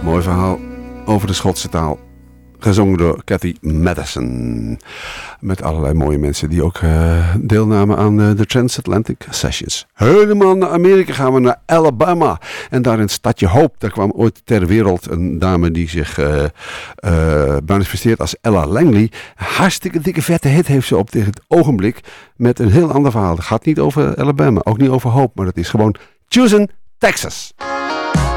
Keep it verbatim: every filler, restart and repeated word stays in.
Mooi verhaal over de Schotse taal. Gezongen door Cathy Madison. Met allerlei mooie mensen die ook uh, deelnamen aan uh, de Transatlantic Sessions. Helemaal naar Amerika gaan we, naar Alabama. En daar in het stadje Hope, daar kwam ooit ter wereld een dame die zich uh, uh, manifesteert als Ella Langley. Hartstikke dikke vette hit heeft ze op dit ogenblik met een heel ander verhaal. Het gaat niet over Alabama, ook niet over Hope, maar het is gewoon Choosing Texas.